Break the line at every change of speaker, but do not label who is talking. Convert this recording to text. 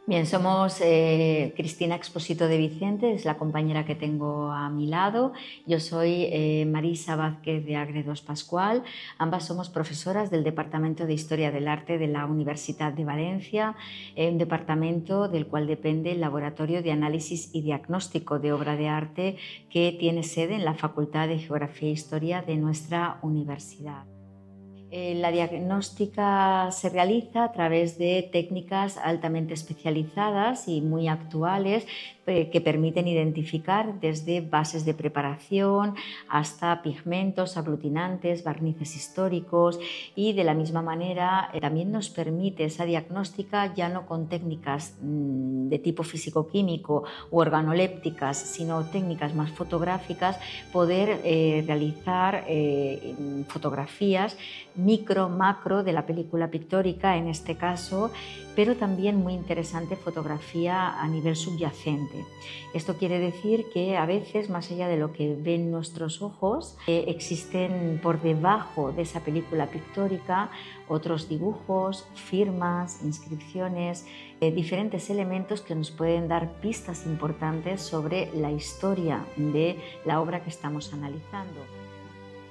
Bien, somos Cristina Expósito de Vicente, es la compañera que tengo a mi lado. Yo soy Marisa Vázquez de Agredos Pascual. Ambas somos profesoras del Departamento de Historia del Arte de la Universidad de Valencia, un departamento del cual depende el Laboratorio de Análisis y Diagnóstico de Obra de Arte que tiene sede en la Facultad de Geografía e Historia de nuestra universidad. La diagnóstica se realiza a través de técnicas altamente especializadas y muy actuales que permiten identificar desde bases de preparación hasta pigmentos, aglutinantes, barnices históricos y de la misma manera también nos permite esa diagnóstica ya no con técnicas de tipo físico-químico u organolépticas, sino técnicas más fotográficas, poder realizar fotografías micro, macro de la película pictórica en este caso, pero también muy interesante fotografía a nivel subyacente. Esto quiere decir que a veces, más allá de lo que ven nuestros ojos, existen por debajo de esa película pictórica otros dibujos, firmas, inscripciones, diferentes elementos que nos pueden dar pistas importantes sobre la historia de la obra que estamos analizando.